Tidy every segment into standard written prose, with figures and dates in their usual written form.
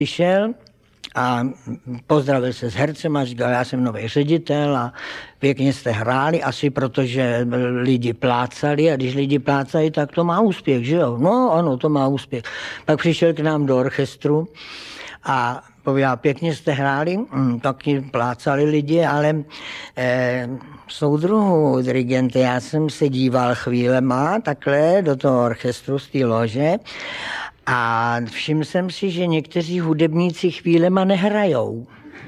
Přišel a pozdravil se s hercem a říkal, já jsem nový ředitel a pěkně jste hráli, asi protože lidi plácali a když lidi plácají, tak to má úspěch, že jo? No ano, to má úspěch. Pak přišel k nám do orchestru a povídá, pěkně jste hráli, taky plácali lidi, ale soudruhu dirigente, já jsem se díval chvílema takhle do toho orchestru z té lože a všiml jsem si, že někteří hudebníci chvílema nehrajou.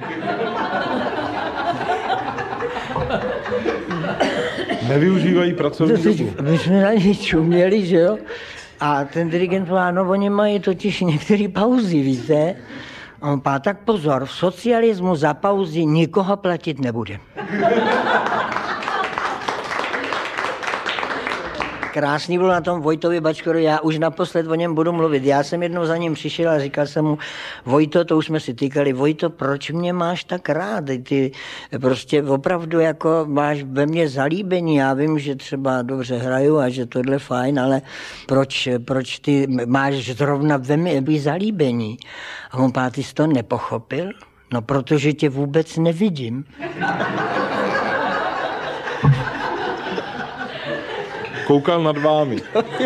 Nevyužívají pracovní dobu. My jsme na něj čuměli, že jo? A ten dirigent povedal, no oni mají totiž některé pauzy, víte? A on pá, tak pozor, v socialismu za pauzy nikoho platit nebude. Krásný bylo na tom Vojtovi Bačkorovi, já už naposled o něm budu mluvit. Já jsem jednou za ním přišel a říkal jsem mu, Vojto, to už jsme si týkali, Vojto, proč mě máš tak rád? Ty prostě opravdu jako máš ve mně zalíbení, já vím, že třeba dobře hraju a že tohle fajn, ale proč ty máš zrovna ve mně zalíbení? A on pá, ty jsi to nepochopil? No, protože tě vůbec nevidím. Koukal nad vámi.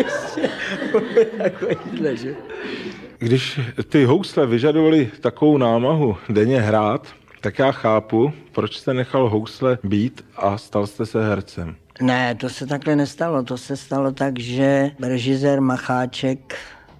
Když ty housle vyžadovaly takovou námahu denně hrát, tak já chápu, proč jste nechal housle být a stal jste se hercem. Ne, to se takhle nestalo. To se stalo tak, že režisér Macháček,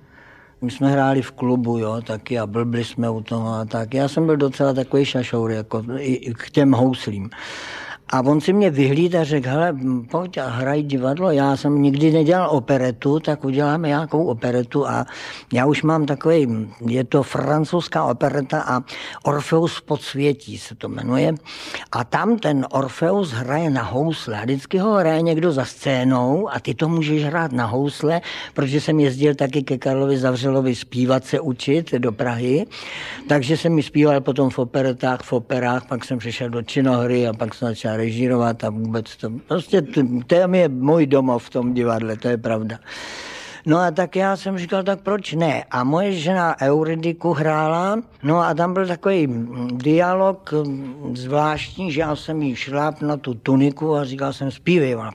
my jsme hráli v klubu, jo, taky a blbli jsme u toho a tak. Já jsem byl docela takový šašour, jako i k těm houslím. A on si mě vyhlíd a řekl, hele, pojď a hraj divadlo. Já jsem nikdy nedělal operetu, tak uděláme nějakou operetu a já už mám takový, je to francouzská opereta a Orfeus v podsvětí se to jmenuje. A tam ten Orfeus hraje na housle a vždycky ho hraje někdo za scénou a ty to můžeš hrát na housle, protože jsem jezdil taky ke Karlovi Zavřelovi zpívat se učit do Prahy, takže jsem mi zpíval potom v operetách, v operách, pak jsem přišel do činohry a pak jsem začal režírovat a vůbec to, prostě to je můj domov v tom divadle, to je pravda. No a tak já jsem říkal, tak proč ne? A moje žena Euridiku hrála, no a tam byl takový dialog zvláštní, že já jsem jí šláp na tu tuniku a říkal jsem, zpívej. Ona,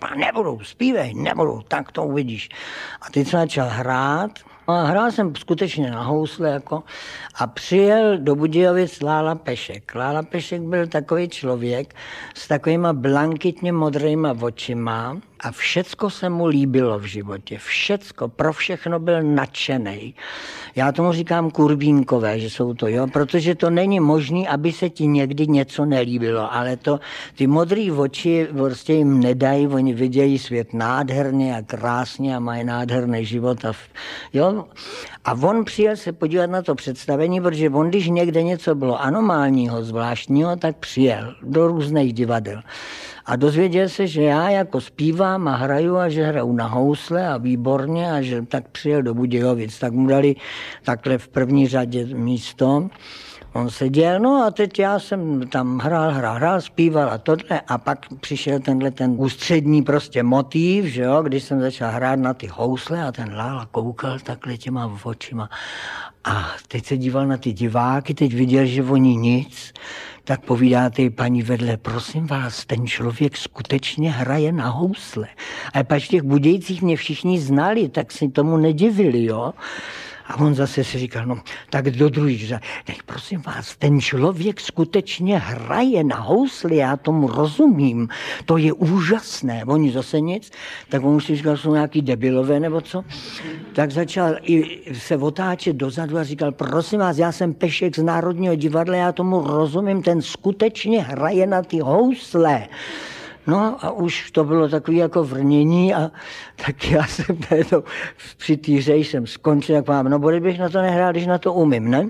nebudu, tak to uvidíš. A teď jsem začal hrát, a hrál jsem skutečně na housle jako, a přijel do Budějovic Lála Pešek. Lála Pešek byl takový člověk s takovýma blankitně modrýma očima a všecko se mu líbilo v životě. Všecko, pro všechno byl nadšenej. Já tomu říkám kurbínkové, že jsou to, jo, protože to není možný, aby se ti někdy něco nelíbilo, ale to, ty modrý oči prostě jim nedají, oni vidějí svět nádherně a krásně a mají nádherný život a jo. A on přijel se podívat na to představení, protože on, když někde něco bylo anomálního, zvláštního, tak přijel do různých divadel. A dozvěděl se, že já jako zpívám a hraju a že hraju na housle a výborně a že tak přijel do Budějovic. Tak mu dali takhle v první řadě místo. On seděl, no a teď já jsem tam hrál, zpíval a tohle a pak přišel ten ústřední prostě motiv, že jo, když jsem začal hrát na ty housle a ten Lála koukal takhle těma očima a teď se díval na ty diváky, teď viděl, že oni nic, tak povídá té paní vedle, prosím vás, ten člověk skutečně hraje na housle. A pak v těch Budějcích mě všichni znali, tak si tomu nedivili, jo. A on zase si říkal, no tak do druhých řad, prosím vás, ten člověk skutečně hraje na housli, já tomu rozumím, to je úžasné. Oni zase nic, tak on si říkal, jsou nějaký debilové nebo co. Tak začal i se otáčet dozadu a říkal, prosím vás, já jsem Pešek z Národního divadla, já tomu rozumím, ten skutečně hraje na ty housle. No a už to bylo takový jako vrnění a tak já jsem při té hře jsem skončil, jak vám, no bude bych na to nehrál, když na to umím, ne?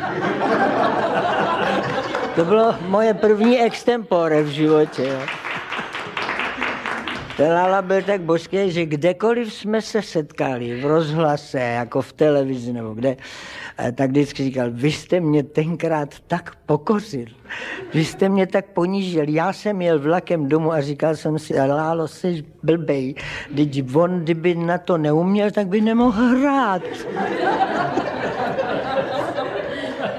To bylo moje první extempore v životě, jo. Ten Lála byl tak božský, že kdekoliv jsme se setkali, v rozhlase, jako v televizi nebo kde, tak vždycky říkal, vy jste mě tenkrát tak pokořil, vy jste mě tak ponížil. Já jsem jel vlakem domů a říkal jsem si, Lálo, jsi blbej, kdyby na to neuměl, tak by nemohl hrát.